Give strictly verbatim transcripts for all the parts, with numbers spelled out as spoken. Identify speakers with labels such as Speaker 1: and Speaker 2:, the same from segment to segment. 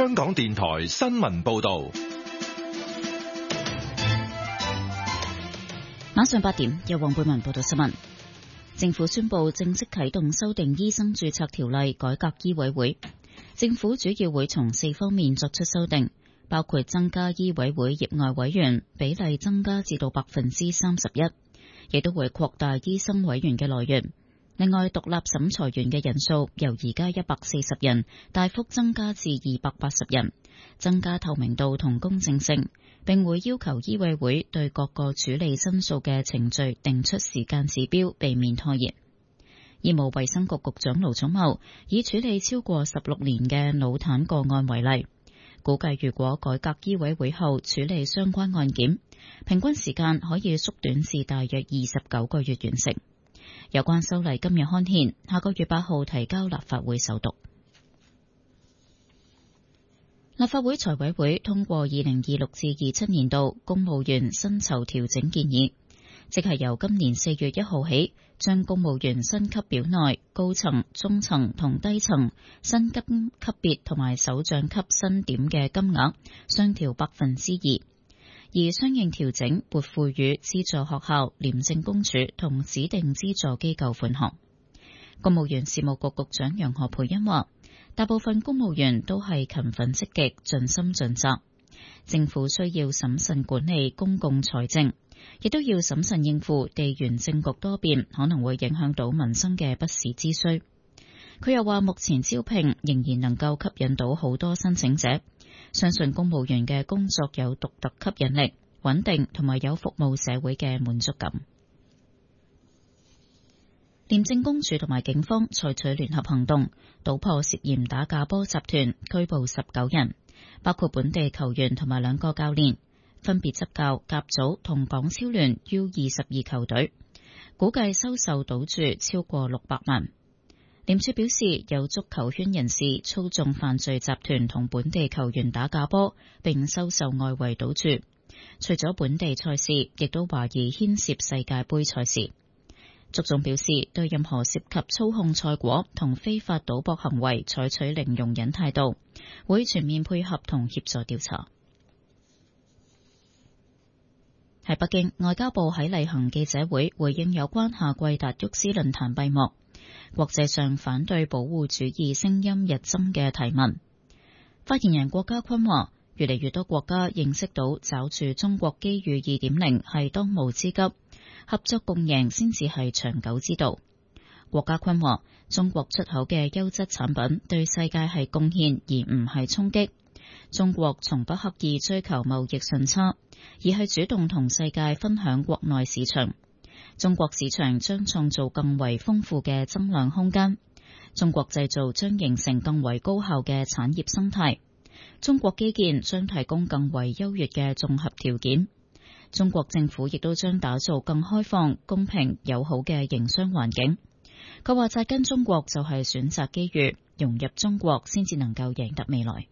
Speaker 1: 香港電台新聞報道。
Speaker 2: 晚上八點，由黃貝文報道新聞。政府宣布正式啟動修訂醫生註冊條例，改革醫委會。政府主要會從四方面作出修訂，包括增加醫委會業外委員比例增加至到百分之三十一，亦都會擴大醫生委員嘅來源。另外，獨立審裁員嘅人數由而家一百四十人大幅增加至二百八十人，增加透明度同公正性，並會要求醫委會對各個處理申訴嘅程序定出時間指標，避免拖延。醫務衛生局局長盧寵茂以處理超過十六年嘅腦癱個案為例，估計如果改革醫委會後處理相關案件，平均時間可以縮短至大約二十九個月完成。有關修例今日刊憲，下個月八號提交立法會首讀。立法會財委會通過二零二六至二七年度公務員薪酬調整建議，即係由今年四月一號起，將公務員薪級表內高層、中層同低層薪金級別同埋首長級薪點嘅金額上調百分之二。而相應調整撥付予資助學校、廉政公署同指定資助機構款項。公務員事務局局長楊何蓓茵話，大部分公務員都係勤奮積極、盡心盡責，政府需要審慎管理公共財政，亦都要審慎應付地緣政局多變可能會影響到民生嘅不時之需。佢又話，目前招聘仍然能夠吸引到好多申請者，相信公務員嘅工作有獨特吸引力、穩定同埋有服務社會嘅滿足感。廉政公署同埋警方採取聯合行動，搗破涉嫌打假波集團，拘捕十九人，包括本地球員同埋兩個教練，分別執教甲組同港超聯 U 二十二球隊，估計收受賭注超過六百萬。廉署表示，有足球圈人士操縱犯罪集團同本地球員打假波，並收受外圍賭注。除咗本地賽事，亦都懷疑牽涉世界盃賽事。足總表示，對任何涉及操控賽果同非法賭博行為採取零容忍態度，會全面配合同協助調查。喺北京，外交部喺例行記者會回應有關夏季達沃斯論壇閉幕，國際上反對保護主義聲音日增嘅提問。發言人郭家坤話，越嚟越多國家認識到抓住中國機遇 二點零 係當務之急，合作共贏先至係長久之道。郭家坤話，中國出口嘅優質產品對世界係貢獻而唔係衝擊。中國從不刻意追求貿易順差，而係主動同世界分享國內市場。中國市場將創造更為豐富嘅增量空間，中國製造將形成更為高效嘅產業生態，中國基建將提供更為優越嘅綜合條件，中國政府亦都將打造更開放、公平、友好嘅營商環境。佢話，紮根中國就係選擇機遇，融入中國先至能夠贏得未來。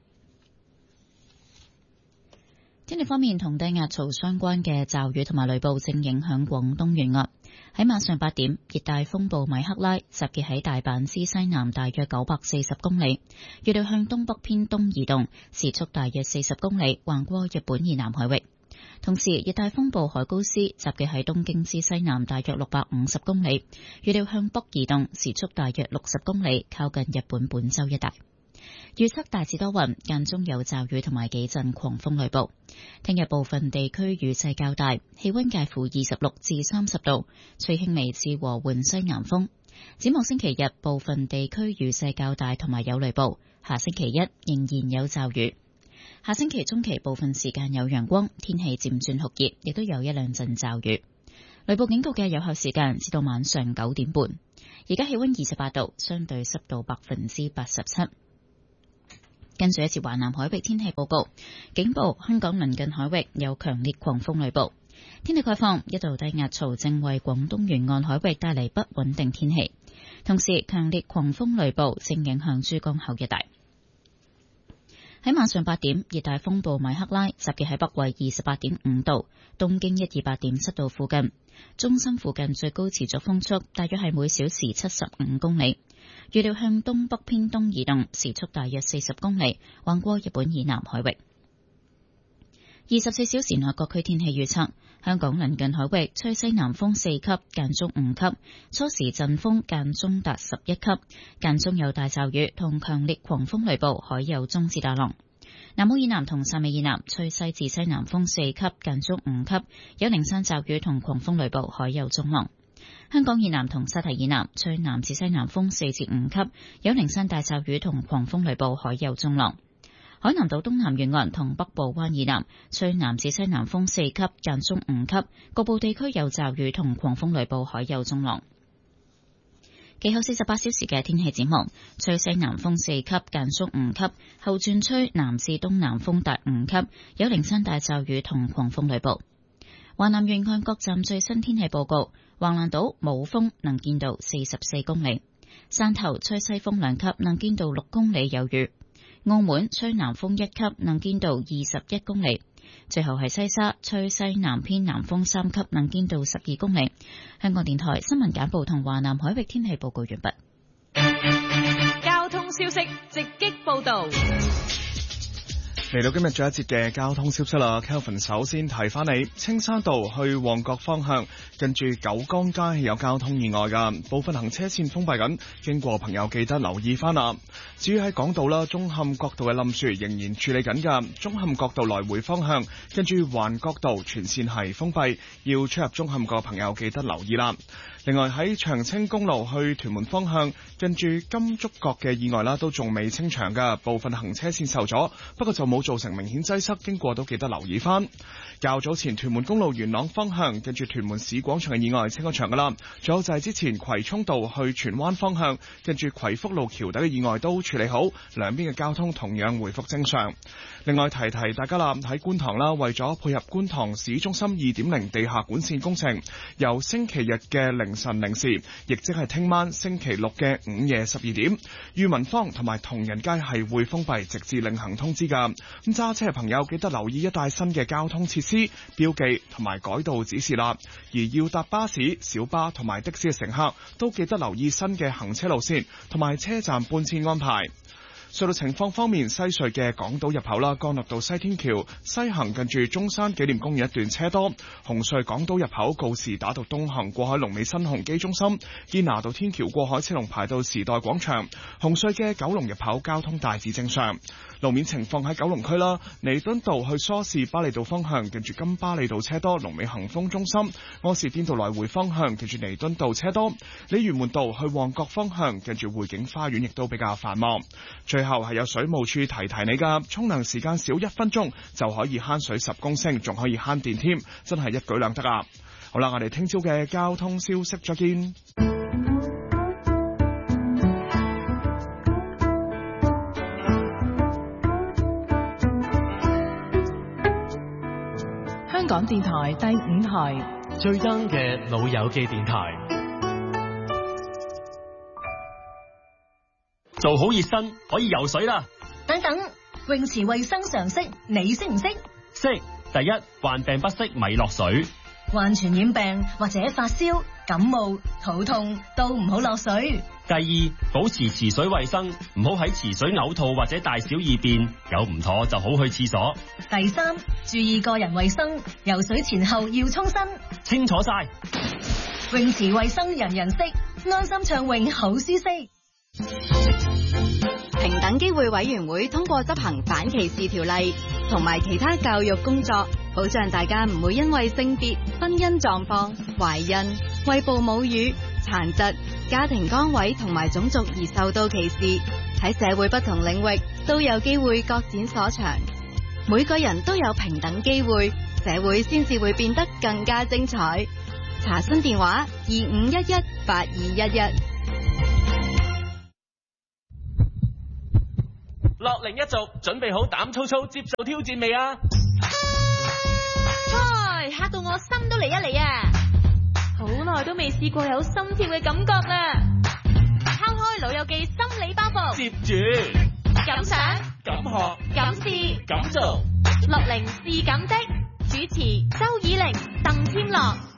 Speaker 2: 天氣方面，同低壓槽相關嘅驟雨同埋雷暴正影響廣東沿岸。喺晚上八點，熱帶風暴米克拉集結喺大阪之西南大約九百四十公里，預料向東北偏東移動，時速大約四十公里，橫過日本以南海域。同時，熱帶風暴海高斯集結喺東京之西南大約六百五十公里，預料向北移動，時速大約六十公里，靠近日本本州一帶。預測大致多雲，間中有驟雨同埋幾陣狂風雷暴。聽日部分地區雨勢較大，氣溫介乎二十六至三十度，吹輕微至和緩西南風。展望星期日，部分地區雨勢較大同埋有雷暴。下星期一仍然有驟雨。下星期中期部分時間有陽光，天氣漸轉酷熱，亦都有一兩陣驟雨。雷暴警告嘅有效時間至到晚上九點半。而家氣溫二十八度，相對濕度百分之八十七。跟住一次華南海域天氣報告，警報：香港鄰近海域有強烈狂風雷暴。天氣概況：一道低壓槽正為廣東沿岸海域帶嚟不穩定天氣，同時強烈狂風雷暴正影響珠江口一帶。喺晚上八點，熱帶風暴米克拉集結喺北緯二十八點五度、東經一二八點七度附近，中心附近最高持續風速大約係每小時七十五公里， 預料向東北偏東移動，時速大約四十公里，橫過日本以南海域。二十四小時內各區天氣預測：香港鄰近海域吹西南風四級，間中五級，初時陣風間中達十一級，間中有大驟雨同強烈狂風雷暴，海有中至大浪。南澳以南同汕尾以南吹西至西南風四級，間中五級，有零散驟雨同狂風雷暴，海有中浪。香港以南同沙堤以南吹南至西南風四至五級，有零散大驟雨同狂風雷暴，海有中浪。海南島東南沿岸同北部灣以南吹南至西南風四級，間中五級，局部地區有驟雨同狂風雷暴，海有中浪。其後四十八小時嘅天氣展望：吹西南風四級，間中五級，後轉吹南至東南風達五級，有零散大驟雨同狂風雷暴。華南沿岸各站最新天氣報告：橫瀾島冇風，能見度四十四公里；汕頭吹西風兩級，能見度六公里有雨；澳門吹南風一級，能見度二十一公里。最後係西沙吹西南偏南風三級，能見度十二公里。香港電台新聞簡報同華南海域天氣報告完畢。
Speaker 3: 交通消息直擊報道。
Speaker 4: 嚟到今日最後一節嘅交通消息啦 ，Kelvin 首先提翻你，青山道去旺角方向，近住九江街有交通意外噶，部分行車線封閉緊，經過朋友記得留意翻啦。至於喺港島啦，舂坎角道嘅冧樹仍然處理緊噶，舂坎角道來回方向，跟住環角道全線係封閉，要出入舂坎角嘅朋友記得留意啦。另外喺長青公路去屯門方向，近住金竹角嘅意外啦，都仲未清場噶，部分行車線受阻，不過就冇造成明顯擠塞，經過都記得留意翻。較早前屯門公路元朗方向，近住屯門市廣場嘅意外清咗場噶啦，仲有就係之前葵涌道去荃灣方向，近住葵福路橋底嘅意外都處理好，兩邊嘅交通同樣回復正常。另外提提大家啦，喺觀塘啦，為咗配合觀塘市中心 二點零 地下管線工程，由星期日嘅凌晨零時，亦即係聽晚星期六嘅午夜十二點，裕民坊同埋同仁街係會封閉，直至另行通知噶。咁揸車嘅朋友記得留意一帶新嘅交通設施、標記同埋改道指示啦。而要搭巴士、小巴同埋的士嘅乘客都記得留意新嘅行車路線同埋車站搬遷安排。隧道情況方面，西隧嘅港島入口啦，干諾道西天橋西行近住中山紀念公園一段車多；紅隧港島入口告士打道東行過海龍尾新鴻基中心，堅拿道天橋過海車龍排到時代廣場。紅隧嘅九龍入口交通大致正常。路面情況喺九龍區啦，彌敦道去梳士巴利道方向近住金巴利道車多，龍尾恒豐中心；柯士甸道來回方向近住彌敦道車多；鯉魚門道去旺角方向近住匯景花園亦都比較繁忙。最後係有水務處提提你噶，沖涼時間少一分鐘就可以慳水十公升，仲可以慳電添，真係一舉兩得啊！好啦，我哋聽朝嘅交通消息再見。
Speaker 5: 香港電台第五台
Speaker 6: 最 young 嘅老友記電台。做好熱身可以游水啦。
Speaker 7: 等等，泳池衛生常識你識唔識？
Speaker 6: 識。第一，患病不適咪落水。
Speaker 7: 患傳染病或者發燒、感冒、肚痛都唔好落水。
Speaker 6: 第二，保持池水衛生，唔好喺池水嘔吐或者大小二便，有唔妥就好去廁所。
Speaker 7: 第三，注意個人衛生，游水前後要沖身。
Speaker 6: 清楚晒。
Speaker 7: 泳池衛生人人識，安心暢泳好舒適。
Speaker 8: 平等機會委員會通過執行反歧視條例同埋其他教育工作，保障大家唔會因為性別、婚姻狀況、懷孕、餵哺母乳、殘疾、家庭崗位同埋種族而受到歧視。喺社會不同領域都有機會各展所長，每個人都有平等機會，社會先至會變得更加精彩。查詢電話二五一一八二一一。
Speaker 6: 樂齡一族準備好膽粗粗接受挑戰未啊？
Speaker 3: 唉，嚇到我心都嚟一嚟啊！好耐都未試過有心跳嘅感覺啦！拋開老友記心理包袱，
Speaker 6: 接住
Speaker 3: 敢想
Speaker 6: 敢學
Speaker 3: 敢試
Speaker 6: 敢做，
Speaker 3: 樂齡是咁的。主持周以玲、鄧添樂。